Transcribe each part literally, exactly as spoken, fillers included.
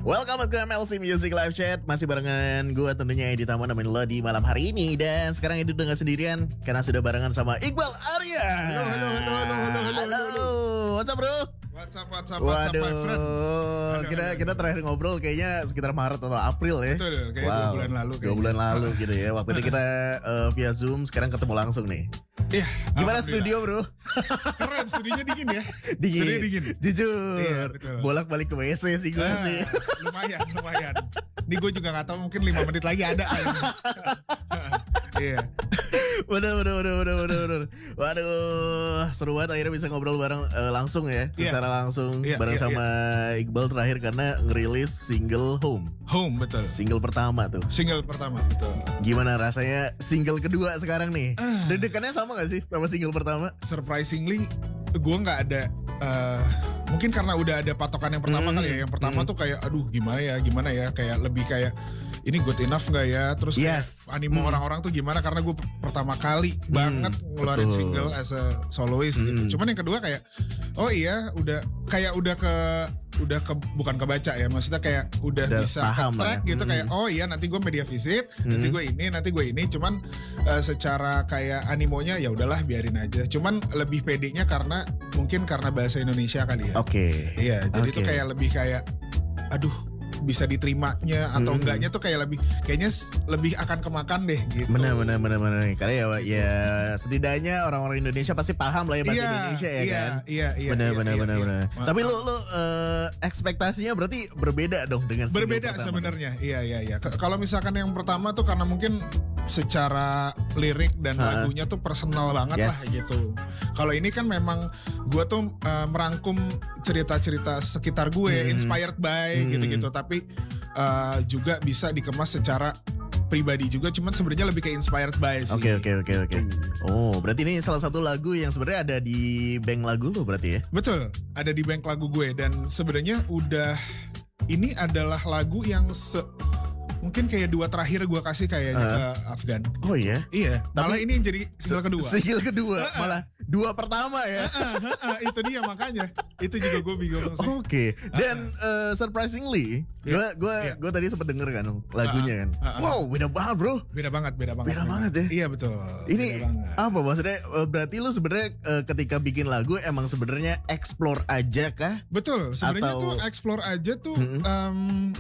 Welcome to M L C Music Live Chat. Masih barengan gue tentunya Edi Tamo nemenin lo di malam hari ini. Dan sekarang Edi udah gak sendirian karena sudah barengan sama Iqbal Arya. Halo, halo, halo, halo, halo, halo, halo. What's up bro? What's up, what's up, what's up, my friend? Waduh, kita kita terakhir ngobrol kayaknya sekitar Maret atau April ya. Betul, kayak wow. dua bulan lalu. Dua bulan lalu gitu ya. Waktu itu kita uh, via Zoom, sekarang ketemu langsung nih. Iya. Gimana studio bro? Keren, studionya dingin ya. Dingin. Studio dingin. Jujur. Iya, betul. Bolak-balik ke W C sih gue Ah, sih. Lumayan, lumayan. Ini gue juga gak tahu, mungkin lima menit lagi ada. Iya. Waduh, waduh, waduh, waduh, waduh, waduh. Waduh, seru banget akhirnya bisa ngobrol bareng uh, langsung ya, Iya. secara langsung Iya, bareng iya, sama Iqbal terakhir karena ngerilis single Home, Home, betul. single pertama tuh. Single pertama, betul. Gimana rasanya single kedua sekarang nih? Ah. Deg-degannya sama gak sih sama single pertama? Surprisingly, gue nggak ada. Uh, mungkin karena udah ada patokan yang pertama Hmm, kali ya. Yang pertama hmm. tuh kayak, aduh gimana ya, gimana ya, kayak lebih kayak ini good enough nggak ya? Terus kayak Yes. animo Hmm. orang-orang tuh gimana? Karena gue pertama kali banget ngeluarin betul. single as a soloist Hmm. gitu. Cuman yang kedua kayak, oh iya, udah kayak udah ke udah ke bukan kebaca ya, maksudnya kayak udah, Udah bisa paham ke track lah ya. gitu, Hmm. kayak oh iya nanti gue media visit, nanti Hmm. gue ini, nanti gue ini. Cuman uh, secara kayak animonya ya udahlah biarin aja. Cuman lebih pedenya karena mungkin karena bahasa Indonesia kali ya. Oke. Iya, jadi Oke. tuh kayak lebih kayak aduh bisa diterimanya atau Hmm. enggaknya tuh kayak lebih kayaknya s- lebih akan kemakan deh gitu. Benar, benar, benar, benar. Karena ya, ya setidaknya orang-orang Indonesia pasti paham lah ya bahasa Iya, Indonesia ya iya, kan. Iya, iya. Benar, iya, benar, iya, benar, iya. benar. Ma- Tapi lu, lu eh, ekspektasinya berarti berbeda dong dengan single berbeda pertama. sebenarnya. Iya, iya, iya. K- Kalau misalkan yang pertama tuh karena mungkin secara lirik dan Ha. lagunya tuh personal banget Yes. lah gitu. Kalau ini kan memang gue tuh uh, merangkum cerita-cerita sekitar gue, Hmm. inspired by Hmm. gitu-gitu. Tapi uh, juga bisa dikemas secara pribadi juga. Cuman sebenarnya lebih kayak inspired by sih. Oke, oke, oke, oke. Oh, berarti ini salah satu lagu yang sebenarnya ada di bank lagu lo berarti ya? Betul, ada di bank lagu gue dan sebenarnya udah ini adalah lagu yang se mungkin kayak dua terakhir gue kasih kayaknya Uh. ke Afgan. Oh iya. Iya, malah ini yang jadi single kedua. Single kedua, malah dua pertama ya. Ah, itu dia makanya. Itu juga gue bingung sih. Oke. Dan eh, surprisingly, gue Iya, gue iya. gue tadi sempat denger kan lagunya kan. Ah, ah, ah. Wow, beda banget bro. Beda banget, beda banget. Beda banget ya. Iya betul. Ini beda banget. apa maksudnya? eh, Berarti lu sebenarnya eh, ketika bikin lagu emang sebenarnya explore aja kah? Betul, sebenarnya Atau- tuh explore aja tuh Mm-mm. em,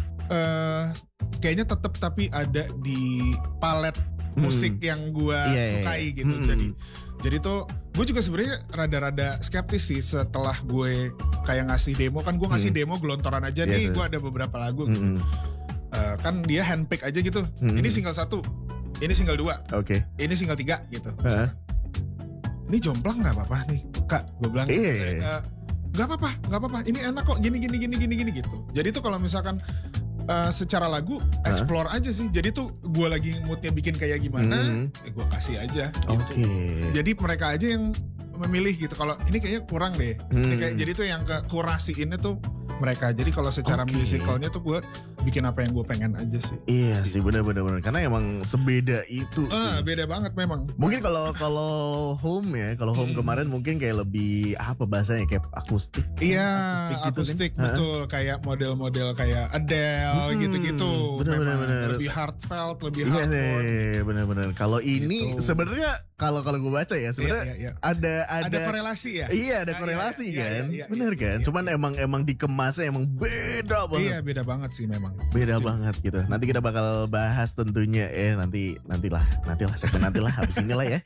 eh, kayaknya tetap tapi ada di palet musik yang gue Iya, iya, sukai iya. gitu. Mm-mm. Jadi jadi tuh gue juga sebenarnya rada-rada skeptis sih setelah gue kayak ngasih demo kan gue ngasih Mm. demo gelontoran aja Yes, nih yes. gue ada beberapa lagu gitu. Mm-mm. Eh, kan dia handpick aja gitu. Mm-mm. Ini single satu, ini single dua, Oke. ini single tiga gitu. Heeh. Ini jomplang nggak apa-apa nih kak, gue bilang. Iya, gitu. iya, iya. Eh, nggak apa-apa, nggak apa-apa. Ini enak kok, gini gini gini gini gini gitu. Jadi tuh kalau misalkan eh, secara lagu explore aja sih. Jadi tuh gue lagi moodnya bikin kayak gimana, Hmm. eh, gue kasih aja. Oke. Gitu. Jadi mereka aja yang memilih gitu. Kalau ini kayaknya kurang deh. Ini Hmm. kayak jadi tuh yang ke kurasiinnya tuh mereka. Jadi kalau secara Oke. musicalnya tuh gue bikin apa yang gue pengen aja sih. Iya sih benar-benar benar. Karena emang sebeda itu Ah, sih. beda banget memang. Mungkin kalau kalau home ya, kalau home Hmm. kemarin mungkin kayak lebih apa bahasanya kayak akustik. Iya, Akustik akustik, gitu kan? betul, kayak model-model kayak Adele Hmm, gitu-gitu. bener, bener, Memang bener. lebih heartfelt, lebih Iya hardcore. sih, benar-benar. Kalau ini Gitu. sebenarnya kalau kalau gue baca ya sebenarnya Iya, iya, iya. ada ada, Ada korelasi ya? Iya ada Ah, korelasi iya, iya, kan, iya, iya, bener iya, kan. iya, Cuman iya. emang emang dikemasnya emang beda banget, Iya, beda banget sih memang. beda Jadi- banget gitu. Nanti kita bakal bahas tentunya eh nanti nantilah nantilah segmen nantilah habis inilah ya.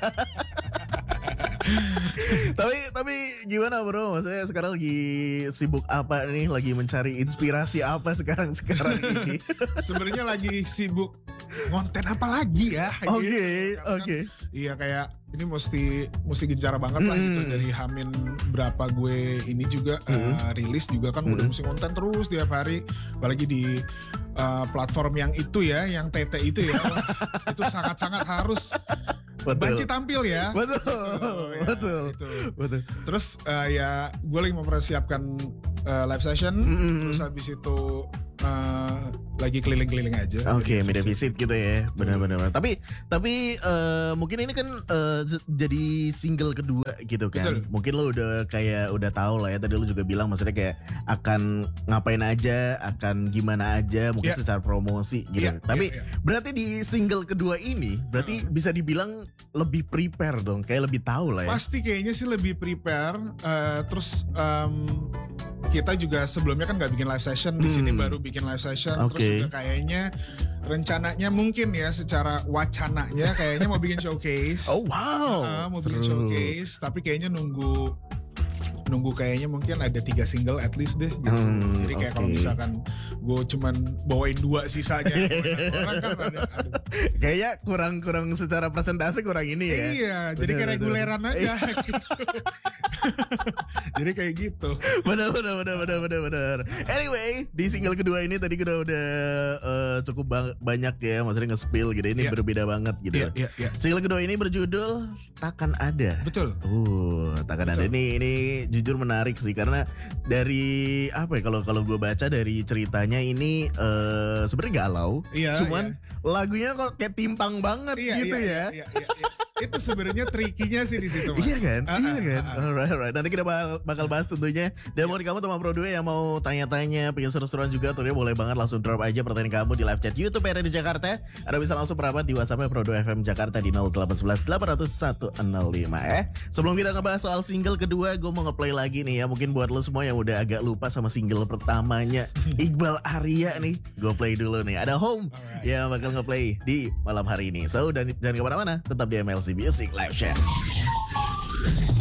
tapi tapi gimana bro? Maksudnya sekarang lagi sibuk apa nih? Lagi mencari inspirasi apa sekarang sekarang ini? Sebenarnya lagi sibuk konten apa lagi ya? Oke Gitu. Karena kan, oke. Iya kayak ini mesti mesti gencar banget lah gitu Hmm. dari Hamin berapa gue ini juga Hmm. uh, rilis juga kan udah Hmm. mesti konten terus tiap hari, apalagi di uh, platform yang itu ya, yang T T itu ya. Itu sangat-sangat harus Banci Betul. tampil ya. Betul. ya, Betul. gitu. Betul. Terus uh, ya gue lagi mempersiapkan uh, live session. Mm-mm. Terus habis itu uh, lagi keliling-keliling aja. Oke, media media visit gitu ya, benar-benar. Tapi tapi eh, mungkin ini kan eh, j- jadi single kedua gitu kan. Betul. Mungkin lo udah kayak udah tahu lah ya. Tadi lo juga bilang maksudnya kayak akan ngapain aja, akan gimana aja, mungkin Iya. secara promosi gitu. Iya, Tapi iya, iya. berarti di single kedua ini, berarti bisa dibilang lebih prepare dong, kayak lebih tahu lah ya. Pasti kayaknya sih lebih prepare. uh, terus um, kita juga sebelumnya kan nggak bikin live session, di sini Hmm. baru bikin live session. Oke. Terus juga kayaknya rencananya mungkin ya secara wacananya kayaknya mau bikin showcase. Oh wow, Uh, mau bikin seru. showcase, tapi kayaknya nunggu nunggu kayaknya mungkin ada tiga single at least deh gitu. Hmm, Jadi kayak kalau oke. misalkan gue cuman bawain dua sisanya bawain orang kan ada, aduh. Kayaknya kurang-kurang secara presentasi kurang ini ya. Iya, jadi kayak Bener, bener. reguleran aja gitu. Jadi kayak gitu. Benar benar benar benar benar benar. Anyway, di single kedua ini tadi kita udah eh, cukup bang- banyak ya, maksudnya nge-spill gitu. Ini Iya. berbeda banget gitu. Iya, iya, iya. Single kedua ini berjudul Takkan Ada. Betul. Uh, Takkan Ada Betul. ini ini jujur menarik sih karena dari apa ya kalau kalau gue baca dari ceritanya ini eh sebenarnya galau, Iya. cuman lagunya kok kayak timpang banget iya, gitu iya, ya. Iya, iya, iya. Itu sebenarnya trikinya sih di situ, Mas. Iya kan? Ah, iya ah, kan? ah, ah. Alright, alright. Nanti kita bakal, bakal bahas tentunya. Dan buat kamu teman Pro dua yang mau tanya-tanya, pengen seru-seruan juga, tentunya boleh banget langsung drop aja pertanyaan kamu di live chat YouTube R D Jakarta. Ada bisa langsung merapat di WhatsApp Pro dua F M Jakarta di nol delapan satu satu delapan nol satu nol lima eh. Sebelum kita ngebahas soal single kedua, gue mau ngeplay lagi nih ya. Mungkin buat lo semua yang udah agak lupa sama single pertamanya Iqbal Arya nih, gue play dulu nih. Ada Home Alright. yang bakal ngeplay di malam hari ini. So, dan jangan kemana-mana, tetap di M L C Music Live Chat.